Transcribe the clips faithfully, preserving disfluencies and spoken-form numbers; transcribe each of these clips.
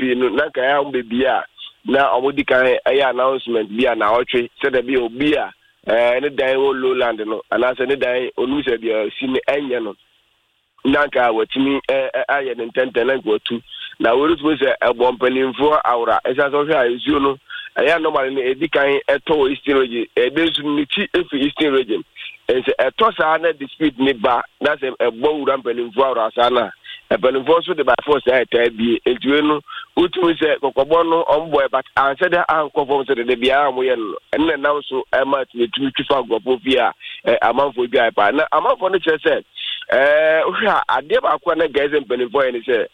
P no na ka ya mbebi a na omodi kan e announcement bia na otwe se da bi obi a eh ne dan wo lowland no ana se ne dan onu se bia si ne enye no na ka watimi aye ne tenten na gotu na wo rutu se ebo mpanimfo awra esa so hwe azu no aya normal ne edikan eto eastern region ebezu ni chi efi eastern region ense eto sa na dispute ni ba na se ebo wura mpanimfo awra sa na mpanimfo so de by force ay tabi entwe no utu se kokobon no omboy but answer the anko so de bia amoye no enne na so e ma tu tu fa gopo fi a amanfo bi ay pa na amanfo no che se eh ohwa ade ba kwa na guys mpanimfo ni se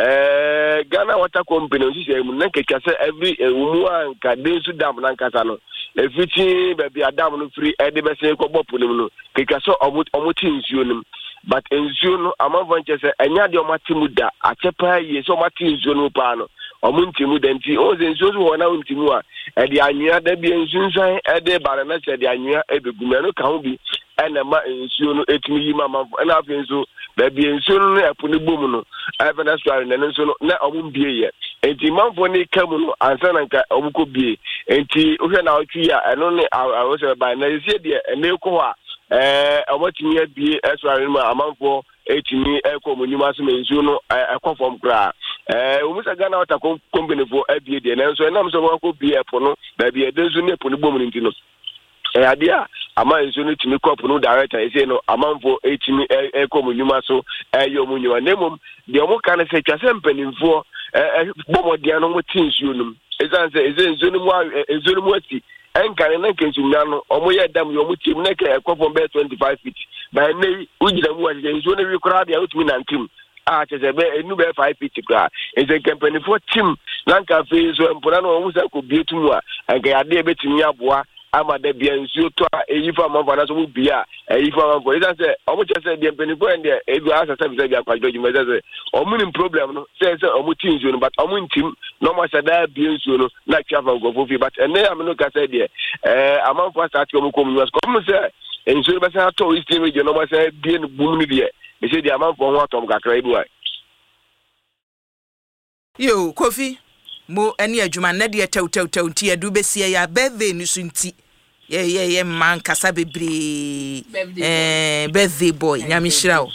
eh Ghana Water Company nsi se mu na keka se every umu anka densu dam na nkasa no efiti be bia dam no free e de be se ko bopo nim no keka so omo omo ti nsuo nim but nsuo no amanfo nche se enya de omo timu da achepa ye so omo ti nsuo no pa no omo ntimu da nti o ze nsuo so ho na ntimu a e de anwea da bi nsunsan e de bare na se de anwea e beguma no ka ho bi ena ma nsuo no etimi yi ma manfo na afi nso da bi nsuo no epo ne bom no afa na so na nso no na omo bie ye enti manfo ne kamu no ansa na nka omo ko bie enti ohwe na otwi a eno ne awo se ba na sie de ene ko a eh omo timi bie esware ma amanfo etimi eko monyuma so mensuo no ekofom kra eh omo se Ghana Water Company fo abie de na nso na mso ko bie epo no da bie densu ne epo ne bom nti no eh adia ama nso no timi kop no director ese no amanfo etimi eko monyuma so eyo monyuma nemom de omo kan se twase mpanimfo eh bomodia no mo tinsuo num ezanse ezenzo no mo ezo no mo ati enkare na kensunya no omo ye dam yo mo tim na ka ekofo be twenty-five feet ba nei ujira mu waje nzo no wi kra dia utumi nantim a cheze be enu be five feet kra eze company for tim lanka fe so empona no omo sa ko bietumu a enka ya de betimi aboa ama de bia nsuo to a eyifa manfo na so mu bia eyifa manfo ida se omo chese de mpanifo ende edu asa service bia kwajo juma se omo ni problem no se se omo tin nsuo no but omo ntim no mo se da bia nsuo no na twafa ngofo fi but ene am no ka se de eh amanfo start omo komu nwas komu se nsuo be se to eastern region no mo se bia no bum ni de e se de amanfo ho atom kakra edu ai yo Kofi mo eni adwuma na de tew tew tew nti adu besie ya birthday ni so nti ye ye ye man kasa bebre eh birthday boy nyamishira o